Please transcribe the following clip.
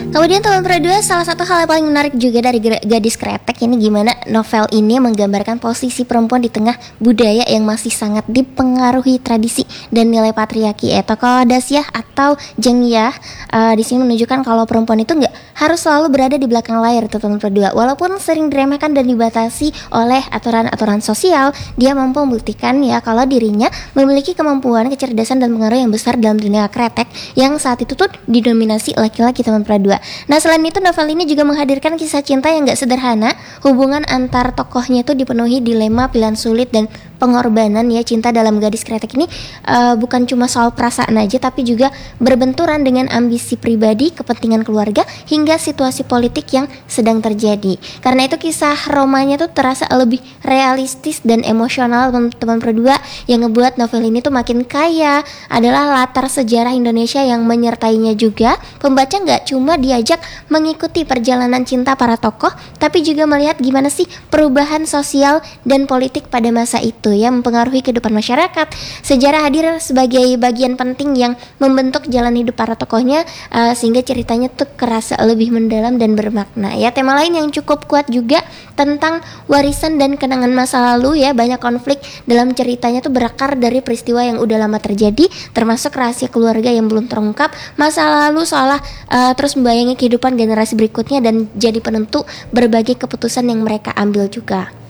Kemudian teman kedua, salah satu hal yang paling menarik juga dari Gadis Kretek ini gimana novel ini menggambarkan posisi perempuan di tengah budaya yang masih sangat dipengaruhi tradisi dan nilai patriarki. Tokoh Dasyah atau Jeng Yah di sini menunjukkan kalau perempuan itu nggak harus selalu berada di belakang layar, teman kedua. Walaupun sering diremehkan dan dibatasi oleh aturan-aturan sosial, dia mampu membuktikan ya kalau dirinya memiliki kemampuan, kecerdasan dan pengaruh yang besar dalam dunia kretek yang saat itu tuh didominasi laki-laki, teman kedua. Nah, selain itu novel ini juga menghadirkan kisah cinta yang gak sederhana. Hubungan antar tokohnya itu dipenuhi dilema, pilihan sulit dan pengorbanan ya. Cinta dalam Gadis Kretek ini bukan cuma soal perasaan aja, tapi juga berbenturan dengan ambisi pribadi, kepentingan keluarga, hingga situasi politik yang sedang terjadi. Karena itu kisah romanya tuh terasa lebih realistis dan emosional, teman berdua. Yang ngebuat novel ini tuh makin kaya adalah latar sejarah Indonesia yang menyertainya juga. Pembaca gak cuma diajak mengikuti perjalanan cinta para tokoh, tapi juga melihat gimana sih perubahan sosial dan politik pada masa itu ya mempengaruhi kehidupan masyarakat. Sejarah hadir sebagai bagian penting yang membentuk jalan hidup para tokohnya, sehingga ceritanya tuh kerasa lebih mendalam dan bermakna ya. Tema lain yang cukup kuat juga tentang warisan dan kenangan masa lalu ya. Banyak konflik dalam ceritanya tuh berakar dari peristiwa yang udah lama terjadi, termasuk rahasia keluarga yang belum terungkap. Masa lalu seolah terus membayangi kehidupan generasi berikutnya dan jadi penentu berbagai keputusan yang mereka ambil juga.